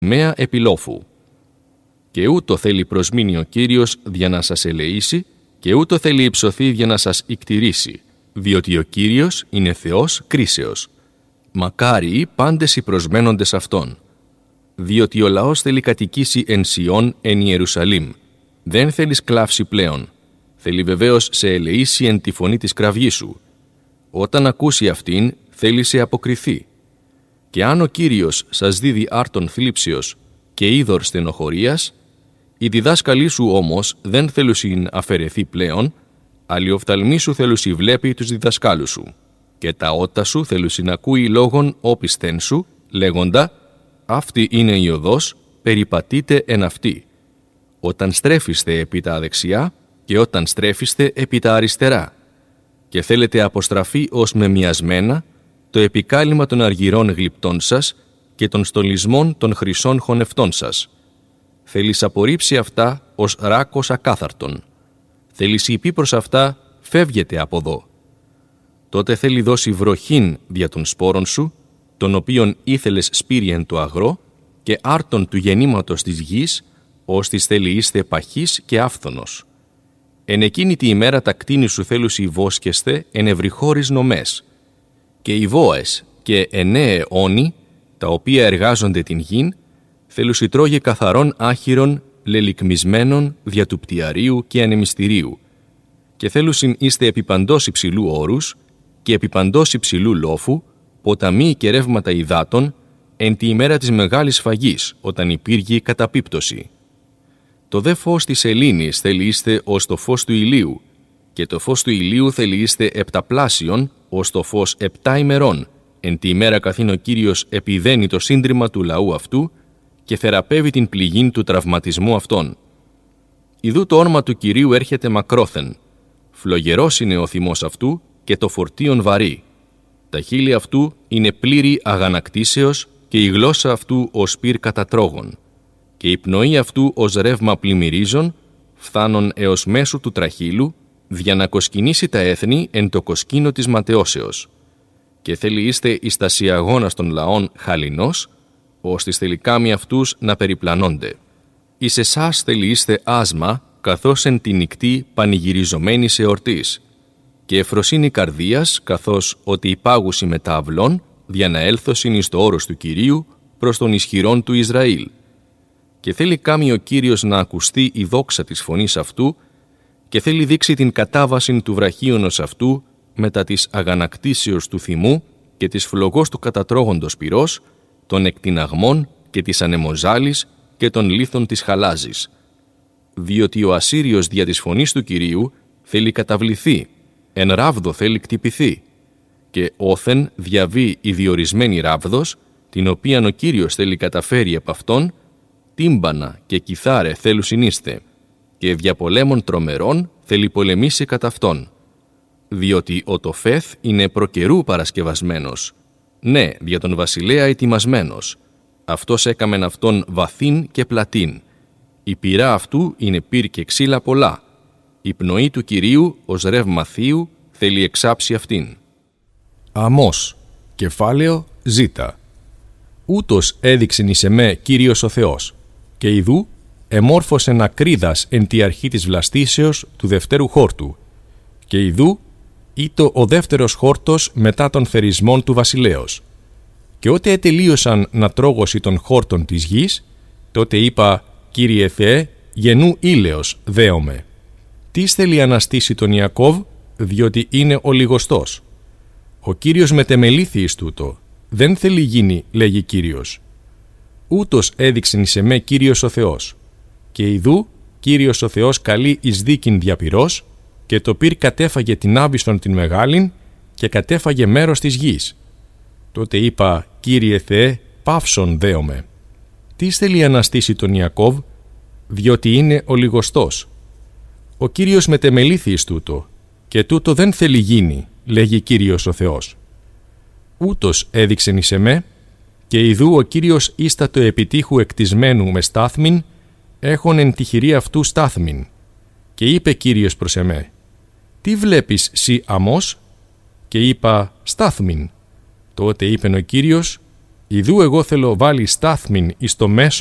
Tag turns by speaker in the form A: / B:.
A: μέα επιλόφου. Και ούτω θέλει προσμείνει ο Κύριος για να σας ελεήσει, και ούτω θέλει υψωθεί για να σας ικτηρήσει, διότι ο Κύριος είναι Θεός κρίσεως. Μακάριοι πάντες οι προσμένοντες Αυτόν. Διότι ο λαός θέλει κατοικήσει εν Σιών εν Ιερουσαλήμ. Δεν θέλει σκλάψει πλέον. Θέλει βεβαίως σε ελεήσει εν τη φωνή της κραυγής σου. Όταν ακούσει αυτήν, θέλει σε αποκριθεί. Και αν ο Κύριος σας δίδει άρτον θλίψεως και είδωρ στενοχωρίας, οι διδάσκαλοι σου όμως δεν θέλουσιν αφαιρεθεί πλέον, αλλά η οφθαλμή σου θέλουσι βλέπει τους διδασκάλους σου, και τα ότα σου θέλουσιν ακούει λόγων όπισθεν σου, λέγοντα «Αυτή είναι η οδός, περιπατείτε εν αυτή». Όταν στρέφεστε επί τα δεξιά και όταν στρέφεστε επί τα αριστερά, και θέλετε αποστραφεί ως μεμιασμένα το επικάλυμα των αργυρών γλυπτών σας και των στολισμών των χρυσών χωνευτών σας. Θέλεις απορρίψει αυτά ως ράκος ακάθαρτον. Θέλεις είπε προς αυτά, φεύγετε από εδώ. Τότε θέλει δώσει βροχήν δια των σπόρων σου, τον οποίον ήθελες σπήριεν το αγρό, και άρτον του γεννήματος της γης, ώστις θέλει είστε παχής και άφθονος. Εν εκείνη τη ημέρα τα κτίνη σου θέλουσι βόσκεστε εν ευρυχώρης νομές. Και οι βόες και εννέε όνοι, τα οποία εργάζονται την γην, θέλουσι τρώγε καθαρών άχυρων, λελικμισμένων δια του πτιαρίου και ανεμιστηρίου. Και θέλουσιν είστε επί παντός υψηλού όρους και επί παντός υψηλού λόφου, ποταμοί και ρεύματα υδάτων, εν τη ημέρα της μεγάλης φαγής, όταν υπήργει καταπίπτωση. Το δε φως της Ελλήνης θέλει είστε ως το φως του ηλίου, και το φως του ηλίου θέλει είστε επταπλάσιον ως το φως 7 ημερών, εν τη ημέρα καθήν ο Κύριος επιδένει το σύντριμα του λαού αυτού και θεραπεύει την πληγήν του τραυματισμού αυτών. Ιδού το όνομα του Κυρίου έρχεται μακρόθεν. Φλογερός είναι ο θυμός αυτού και το φορτίον βαρύ. Τα χείλη αυτού είναι πλήρη αγανακτήσεως και η γλώσσα αυτού ως πυρ κατατρόγων. Και η πνοή αυτού ως ρεύμα πλημμυρίζων, φθάνων έως μέσου του τραχύλου, για να κοσκινήσει τα έθνη εν το κοσκίνο της ματαιώσεως. Και θέλει είστε εις τα σιαγώνας των λαών χαλινός, ώστις θέλει κάμοι αυτούς να περιπλανώνται. Εις εσάς θέλει είστε άσμα, καθώς εν τη νυκτή πανηγυριζομένης εορτής, και ευφροσύνη καρδίας, καθώς ότι υπάγουσι μετά αυλών, για να έλθωσιν εις το όρος του Κυρίου προς τον ισχυρόν του Ισραήλ. Και θέλει κάμει ο Κύριος να ακουστεί η δόξα της φωνής αυτού, και θέλει δείξει την κατάβασιν του βραχίωνος αυτού μετά της αγανακτήσεως του θυμού και της φλογός του κατατρώγοντος πυρός, των εκτιναγμών και της ανεμοζάλης και των λίθων της χαλάζης. Διότι ο Ασσύριος δια της φωνής του Κυρίου θέλει καταβληθεί, εν ράβδο θέλει κτυπηθεί, και όθεν διαβεί η διορισμένη ράβδος, την οποίαν ο Κύριος θέλει καταφέρει επ' αυτόν, τύμπανα και κιθάρε θέλουν συνείστε, και δια πολέμων τρομερών θέλει πολεμήσει κατά αυτόν. Διότι ο Τοφέθ είναι προκαιρού παρασκευασμένος, ναι, δια τον βασιλέα ετοιμασμένος. Αυτός έκαμεν αυτόν βαθύν και πλατήν. Η πυρά αυτού είναι πυρ και ξύλα πολλά. Η πνοή του Κυρίου ως ρεύμα θείου θέλει εξάψει αυτήν. Αμώς, κεφάλαιο Ζ. Ούτως έδειξεν εις εμέ Κύριος ο Θεός, και ιδού εμόρφωσεν ακρίδας εν τη αρχή της βλαστήσεως του δευτέρου χόρτου, και ιδού ήτο ο δεύτερος χόρτος μετά των θερισμών του βασιλέως. Και ότε ετελείωσαν να τρώγωση των χόρτων της γης, τότε είπα, Κύριε Θεέ, γενού ήλαιος δέομαι. Τι θέλει αναστήσει τον Ιακώβ, διότι είναι ο λιγοστός. Ο Κύριος μετεμελήθη εις τούτο, δεν θέλει γίνει, λέγει Κύριος. Ούτως έδειξεν εις εμέ Κύριος ο Θεός. Και ιδού, Κύριος ο Θεός καλεί εις δίκην διαπυρός, και το πυρ κατέφαγε την άβυσσον την μεγάλην, και κατέφαγε μέρος της γης. Τότε είπα, Κύριε Θεέ, παύσον δέομαι. Τι θέλει αναστήσει τον Ιακώβ, διότι είναι ο λιγοστός. Ο Κύριος μετεμελήθη εις τούτο, και τούτο δεν θέλει γίνει, λέγει Κύριος ο Θεός. Ούτως έδειξεν εις εμέ, και ιδού ο Κύριος ίστατο επιτύχου εκτισμένου με στάθμην, έχων εν τη χειρή αυτού στάθμην. Και είπε Κύριος προς εμέ, τι βλέπεις σοι αμώς, και είπα στάθμην. Τότε είπεν ο Κύριος, Ιδού εγώ θέλω βάλει στάθμην εις το μέσο